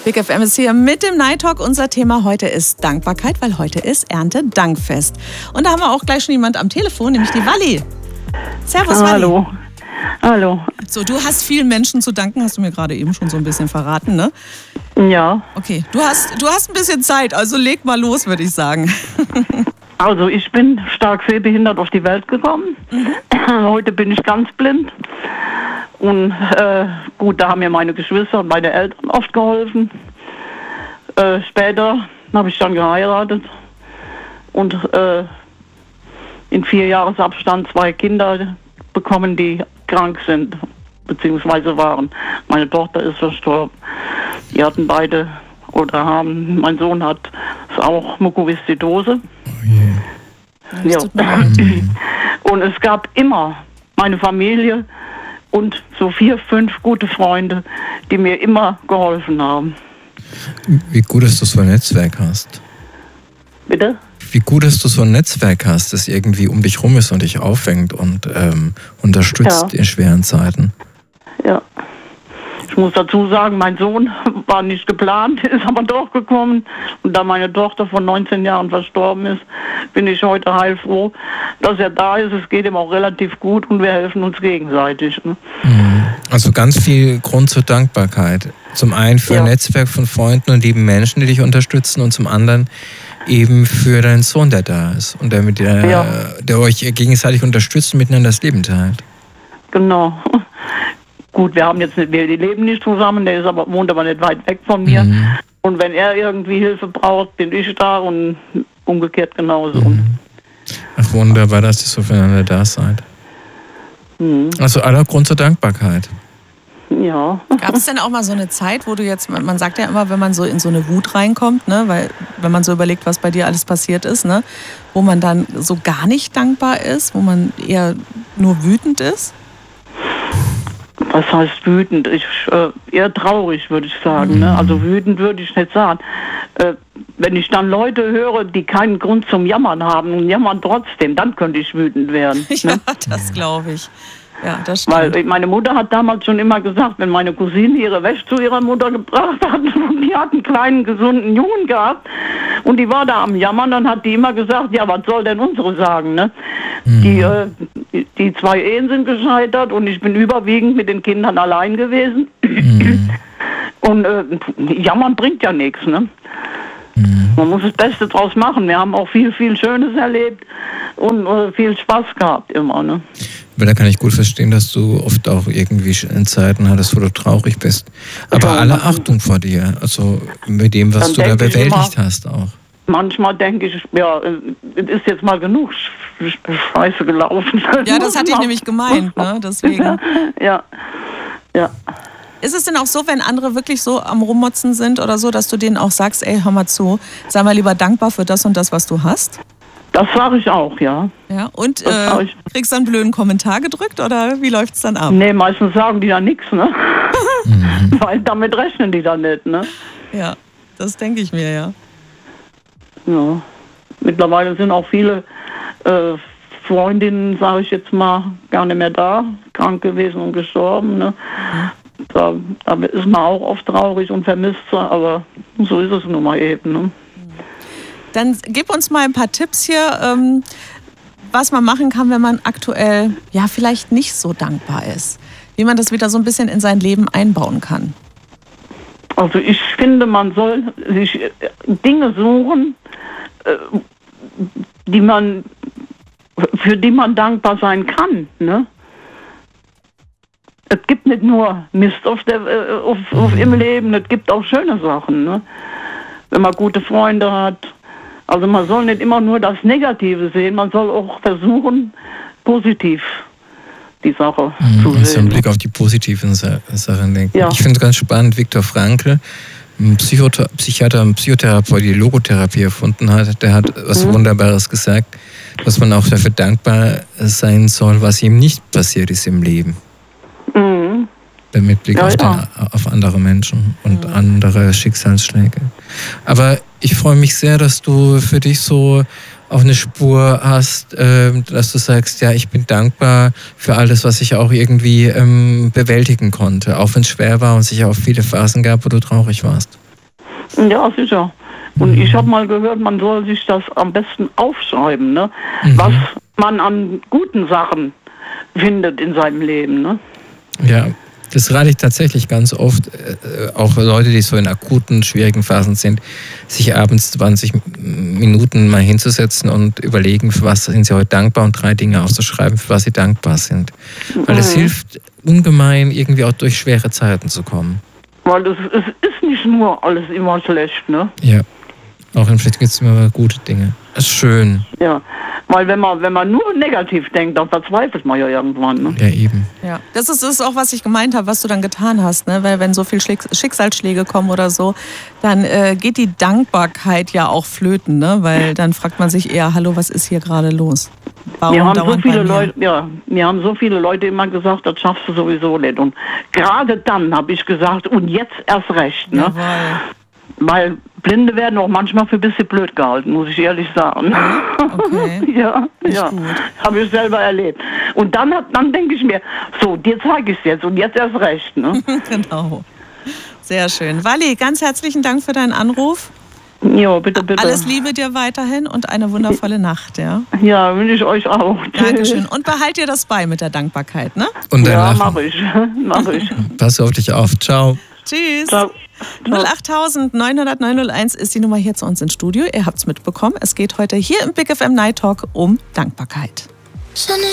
Big FM ist hier mit dem Night Talk. Unser Thema heute ist Dankbarkeit, weil heute ist Erntedankfest. Und da haben wir auch gleich schon jemand am Telefon, nämlich die Walli. Servus, Walli. Hallo. Hallo. So, du hast vielen Menschen zu danken, hast du mir gerade eben schon so ein bisschen verraten, ne? Ja. Okay, du hast ein bisschen Zeit, also leg mal los, würde ich sagen. Also ich bin stark sehbehindert auf die Welt gekommen. Heute bin ich ganz blind. Und gut, da haben mir meine Geschwister und meine Eltern oft geholfen. Später habe ich dann geheiratet und in 4 Jahresabstand 2 Kinder bekommen, die krank sind, beziehungsweise waren. Meine Tochter ist verstorben. Die hatten beide oder haben, mein Sohn hat auch Mukoviszidose. Oh yeah. Ja. Und es gab immer meine Familie und so 4, 5 gute Freunde, die mir immer geholfen haben. Wie gut, dass du so ein Netzwerk hast. Bitte? Wie gut, dass du so ein Netzwerk hast, das irgendwie um dich rum ist und dich auffängt und unterstützt in schweren Zeiten. Ja. Ich muss dazu sagen, mein Sohn war nicht geplant, ist aber doch gekommen. Und da meine Tochter von 19 Jahren verstorben ist, bin ich heute heilfroh, dass er da ist. Es geht ihm auch relativ gut und wir helfen uns gegenseitig. Ne? Also ganz viel Grund zur Dankbarkeit. Zum einen für ein Netzwerk von Freunden und lieben Menschen, die dich unterstützen, und zum anderen eben für deinen Sohn, der da ist und der euch gegenseitig unterstützt und miteinander das Leben teilt. Genau. Gut, wir leben nicht zusammen, wohnt aber nicht weit weg von mir. Und wenn er irgendwie Hilfe braucht, bin ich da und umgekehrt genauso. Ach, wunderbar, dass ihr so füreinander da seid. Also aller Grund zur Dankbarkeit. Ja. Gab es denn auch mal so eine Zeit, wo du jetzt, man sagt ja immer, wenn man so in so eine Wut reinkommt, ne, weil wenn man so überlegt, was bei dir alles passiert ist, ne, wo man dann so gar nicht dankbar ist, wo man eher nur wütend ist? Was heißt wütend? Eher traurig, würde ich sagen. Ne? Also wütend würde ich nicht sagen. Wenn ich dann Leute höre, die keinen Grund zum Jammern haben und jammern trotzdem, dann könnte ich wütend werden. Ja, ne? Das glaube ich. Ja, das stimmt. Weil meine Mutter hat damals schon immer gesagt, wenn meine Cousine ihre Wäsche zu ihrer Mutter gebracht hat und die hat einen kleinen, gesunden Jungen gehabt und die war da am Jammern, dann hat die immer gesagt, ja, was soll denn unsere sagen, ne? Die 2 Ehen sind gescheitert und ich bin überwiegend mit den Kindern allein gewesen. Und jammern bringt ja nichts, ne? Man muss das Beste draus machen. Wir haben auch viel, viel Schönes erlebt und viel Spaß gehabt immer, ne? Aber da kann ich gut verstehen, dass du oft auch irgendwie in Zeiten hattest, wo du traurig bist. Aber alle Achtung vor dir, also mit dem, was du da bewältigt hast auch. Manchmal denke ich, ja, es ist jetzt mal genug Scheiße gelaufen. Ja, das hatte ich nämlich gemeint, ne? Deswegen. Ja. Ist es denn auch so, wenn andere wirklich so am Rummotzen sind oder so, dass du denen auch sagst, ey, hör mal zu, sei mal lieber dankbar für das und das, was du hast? Das sage ich auch, ja. Ja, und kriegst du einen blöden Kommentar gedrückt oder wie läuft es dann ab? Nee, meistens sagen die dann nichts, ne? Weil damit rechnen die dann nicht, ne? Ja, das denke ich mir, ja. Ja. Mittlerweile sind auch viele Freundinnen, sage ich jetzt mal, gar nicht mehr da, krank gewesen und gestorben, ne? Da ist man auch oft traurig und vermisst sie, aber so ist es nun mal eben, ne? Dann gib uns mal ein paar Tipps hier, was man machen kann, wenn man aktuell ja vielleicht nicht so dankbar ist. Wie man das wieder so ein bisschen in sein Leben einbauen kann. Also ich finde, man soll sich Dinge suchen, für die man dankbar sein kann. Ne? Es gibt nicht nur Mist im Leben, es gibt auch schöne Sachen. Ne? Wenn man gute Freunde hat. Also man soll nicht immer nur das Negative sehen, man soll auch versuchen, positiv die Sache zu sehen. Also einen Blick auf die positiven Sachen denken. Ja. Ich finde es ganz spannend, Viktor Frankl, ein Psychiater und Psychotherapeut, die Logotherapie erfunden hat, der hat was Wunderbares gesagt, dass man auch dafür dankbar sein soll, was ihm nicht passiert ist im Leben. Mit Blick auf andere Menschen und andere Schicksalsschläge. Aber ich freue mich sehr, dass du für dich so auf eine Spur hast, dass du sagst, ja, ich bin dankbar für alles, was ich auch irgendwie bewältigen konnte, auch wenn es schwer war und es sicher auch viele Phasen gab, wo du traurig warst. Ja, sicher. Und ich habe mal gehört, man soll sich das am besten aufschreiben, ne? Was man an guten Sachen findet in seinem Leben, ne? Ja, das rate ich tatsächlich ganz oft, auch Leute, die so in akuten, schwierigen Phasen sind, sich abends 20 Minuten mal hinzusetzen und überlegen, für was sind sie heute dankbar und 3 Dinge aufzuschreiben, für was sie dankbar sind. Weil es hilft ungemein, irgendwie auch durch schwere Zeiten zu kommen. Weil es ist nicht nur alles immer schlecht, ne? Ja, auch im Schnitt gibt es immer gute Dinge. Das ist schön. Ja, weil wenn man nur negativ denkt, dann verzweifelt man ja irgendwann, ne? Ja, eben. Ja, das ist auch, was ich gemeint habe, was du dann getan hast, ne? Weil wenn so viel Schicksalsschläge kommen oder so, dann geht die Dankbarkeit ja auch flöten, ne? Weil dann fragt man sich eher, hallo, was ist hier gerade los? Warum Mir haben so viele Leute immer gesagt, das schaffst du sowieso nicht. Und gerade dann habe ich gesagt, und jetzt erst recht, ne? Jawohl. Weil Blinde werden auch manchmal für ein bisschen blöd gehalten, muss ich ehrlich sagen. Okay. Ja, habe ich selber erlebt. Und dann denke ich mir, so, dir zeige ich es jetzt und jetzt erst recht. Ne? Genau. Sehr schön. Walli, ganz herzlichen Dank für deinen Anruf. Ja, bitte. Alles Liebe dir weiterhin und eine wundervolle Nacht, ja? Ja, wünsche ich euch auch. Dankeschön. Und behalt dir das bei mit der Dankbarkeit, ne? Und ja, mach ich. Pass auf dich auf. Ciao. Tschüss. Ciao. 08000 900 901 ist die Nummer hier zu uns ins Studio. Ihr habt es mitbekommen. Es geht heute hier im Big FM Night Talk um Dankbarkeit.